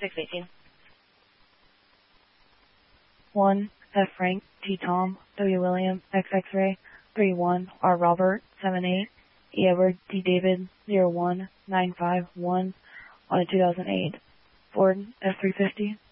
618. 1, F Frank, T Tom, W William, X X-ray, 31, R Robert, 78, E Edward, D David, 01951 on a 2008 Ford F350.